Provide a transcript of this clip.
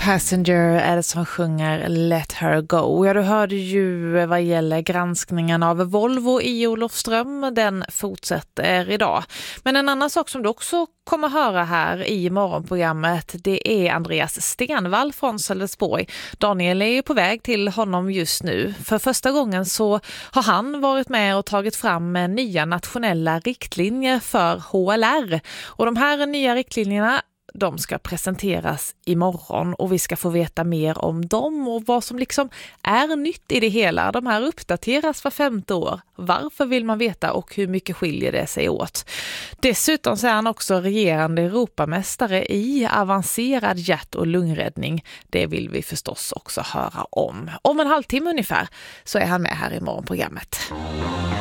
Passenger är det som sjunger Let Her Go. Ja, du hörde ju vad gäller granskningen av Volvo i Olofström. Den fortsätter idag. Men en annan sak som du också kommer höra här i morgonprogrammet, det är Andreas Stenvall från Sölvesborg. Daniel är ju på väg till honom just nu. För första gången så har han varit med och tagit fram nya nationella riktlinjer för HLR. Och de här nya riktlinjerna, de ska presenteras imorgon och vi ska få veta mer om dem och vad som liksom är nytt i det hela. De här uppdateras var 5:e år. Varför vill man veta och hur mycket skiljer det sig åt? Dessutom så är han också regerande Europamästare i avancerad hjärt- och lungräddning. Det vill vi förstås också höra om. Om en halvtimme ungefär så är han med här i morgonprogrammet.